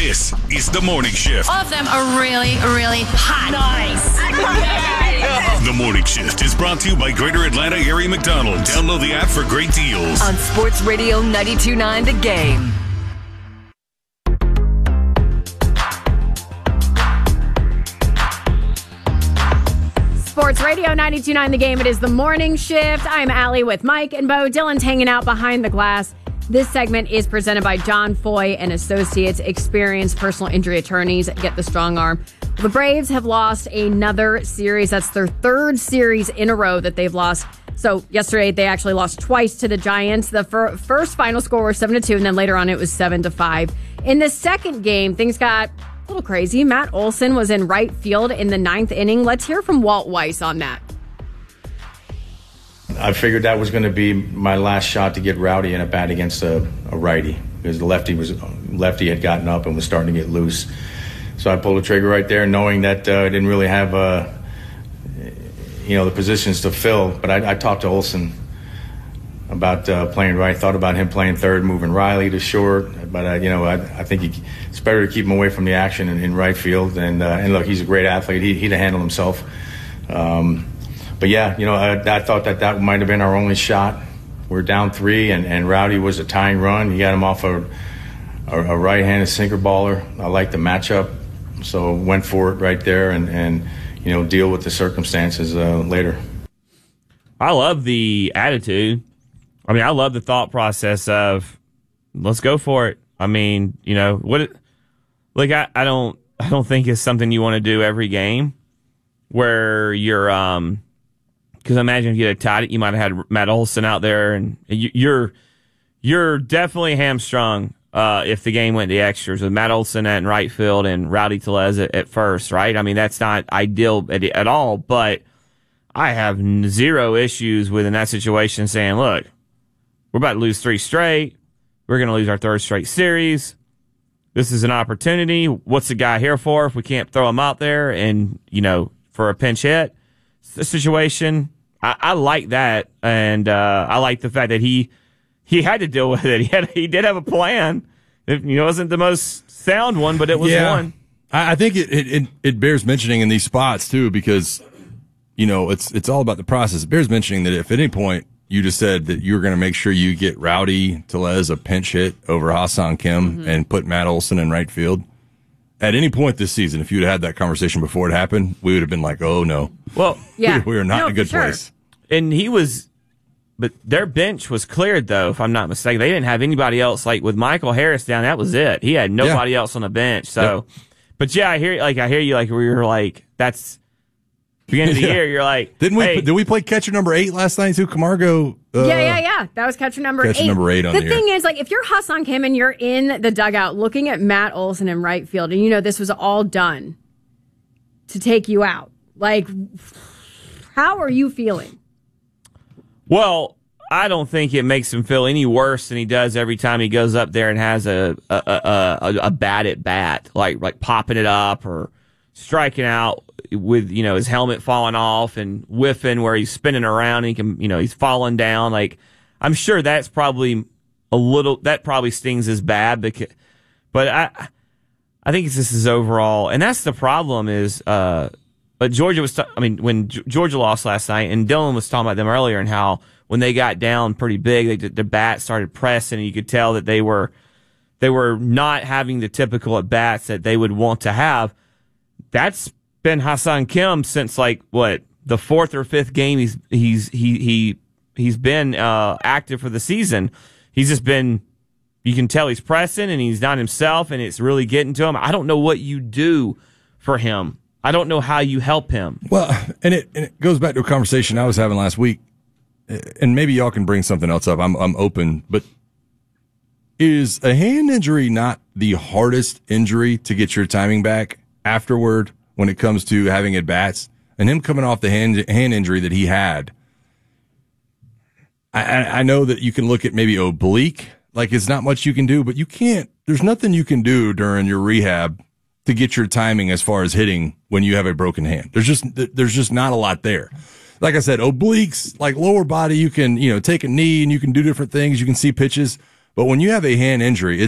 This is The Morning Shift. All of them are really, really hot. Nice. The Morning Shift is brought to you by Greater Atlanta Area McDonald's. Download the app for great deals. On Sports Radio 92.9 The Game. Sports Radio 92.9 The Game. It is The Morning Shift. I'm Allie with Mike and Bo. Dylan's hanging out behind the glass. This segment is presented by John Foy and Associates, experienced personal injury attorneys. Get the strong arm. The Braves have lost another series. That's their third series in a row that they've lost. So yesterday they actually lost twice to the Giants. The first final score was 7-2, and then later on it was 7-5. In the second game, things got a little crazy. Matt Olson was in right field in the ninth inning. Let's hear from Walt Weiss on that. I figured that was going to be my last shot to get Rowdy in a bat against a righty, because the lefty had gotten up and was starting to get loose. So I pulled the trigger right there, knowing that I didn't really have the positions to fill. But I talked to Olson about playing right. Thought about him playing third, moving Riley to short. But I think it's better to keep him away from the action in right field. And look, he's a great athlete. He'd have handled himself. But yeah, I thought that might have been our only shot. We're down 3, and Rowdy was a tying run. He got him off a right-handed sinker baller. I liked the matchup, so went for it right there, and deal with the circumstances later. I love the attitude. I mean, I love the thought process of let's go for it. I mean, I don't think it's something you want to do every game where you're because imagine if you had tied it, you might have had Matt Olson out there, and you're definitely hamstrung if the game went to extras with Matt Olson in right field and Rowdy Tellez at first, right? I mean, that's not ideal at all, but I have zero issues with in that situation saying, look, we're about to lose 3 straight. We're going to lose our 3rd straight series. This is an opportunity. What's the guy here for if we can't throw him out there and, for a pinch hit situation? I like that, and I like the fact that he had to deal with it. He did have a plan. It wasn't the most sound one, but it was one. I think it bears mentioning in these spots too, because it's all about the process. It bears mentioning that if at any point you just said that you were going to make sure you get Rowdy Tellez a pinch hit over Ha-Seong Kim and put Matt Olson in right field. At any point this season, if you'd had that conversation before it happened, we would have been like, oh, no. Well, yeah. we are not in a good place. And but their bench was cleared, though, if I'm not mistaken. They didn't have anybody else. Like with Michael Harris down, that was it. He had nobody else on the bench. So, But yeah, I hear you, like, where you're like, that's beginning of the year, you're like, did we play catcher number 8 last night too? Camargo. Yeah. That was catcher number 8. Number 8 on the thing is, like, if you're Ha-Seong Kim and you're in the dugout looking at Matt Olson in right field, and this was all done to take you out, like, how are you feeling? Well, I don't think it makes him feel any worse than he does every time he goes up there and has a bat at bat, like popping it up or striking out with his helmet falling off and whiffing where he's spinning around and he can he's falling down. Like, I'm sure that's probably that probably stings as bad, but I think it's just his overall, and that's the problem is but Georgia was when Georgia lost last night, and Dylan was talking about them earlier and how when they got down pretty big, the bat started pressing, and you could tell that they were not having the typical at bats that they would want to have. That's been Ha-Seong Kim since the 4th or 5th game he's been active for the season. He's just been, you can tell he's pressing and he's not himself, and it's really getting to him. I don't know what you do for him. I don't know how you help him. Well, and it goes back to a conversation I was having last week, and maybe y'all can bring something else up. I'm open, but is a hand injury not the hardest injury to get your timing back afterward when it comes to having at bats? And him coming off the hand injury that he had, I know that you can look at maybe oblique, like it's not much you can do, but you can't. There's nothing you can do during your rehab to get your timing as far as hitting when you have a broken hand. There's just not a lot there. Like I said, obliques, like lower body, you can take a knee and you can do different things. You can see pitches, but when you have a hand injury,